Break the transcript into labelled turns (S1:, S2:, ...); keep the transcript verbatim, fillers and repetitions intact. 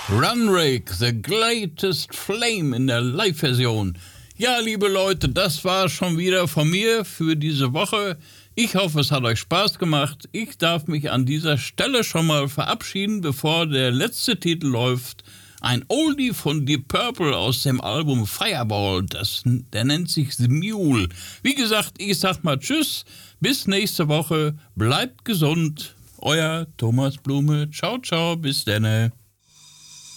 S1: Runrake, The Greatest Flame in der Live-Version. Ja, liebe Leute, das war schon wieder von mir für diese Woche. Ich hoffe, es hat euch Spaß gemacht. Ich darf mich an dieser Stelle schon mal verabschieden, bevor der letzte Titel läuft. Ein Oldie von Deep Purple aus dem Album Fireball. Das, der nennt sich The Mule. Wie gesagt, ich sag mal Tschüss, bis nächste Woche. Bleibt gesund. Euer Thomas Blume. Ciao, ciao, bis denne.